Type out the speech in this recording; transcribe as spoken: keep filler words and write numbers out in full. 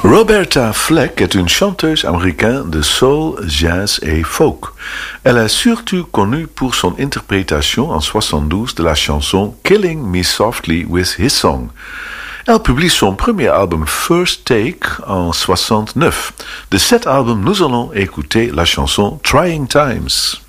Roberta Fleck est une chanteuse américaine de soul, jazz et folk. Elle est surtout connue pour son interprétation en soixante-douze de la chanson Killing Me Softly with His Song. Elle publie son premier album First Take en soixante-neuf. De cet album, nous allons écouter la chanson Trying Times.